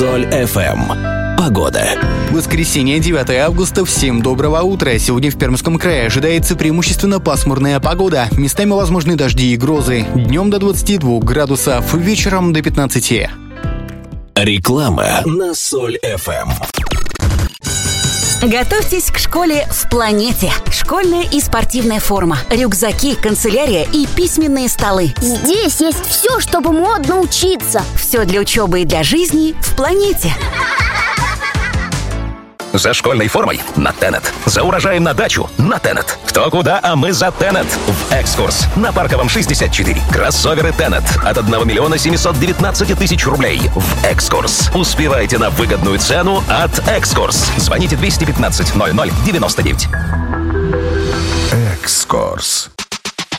Соль FM. Погода. Воскресенье, 9 августа. Всем доброго утра. Сегодня в Пермском крае ожидается преимущественно пасмурная погода. Местами возможны дожди и грозы. Днем до 22 градусов, вечером до 15. Реклама на Соль FM. Готовьтесь к школе в планете. Школьная и спортивная форма, рюкзаки, канцелярия и письменные столы. Здесь есть все, чтобы модно учиться. Все для учебы и для жизни в планете. За школьной формой на Тенет. За урожаем на дачу на Тенет. Кто куда, а мы за Тенет. В Экскурс на Парковом 64. Кроссоверы Тенет от 1 миллиона 719 тысяч рублей. В Экскурс. Успевайте на выгодную цену от Экскурс. Звоните 215 00 99. Экскурс.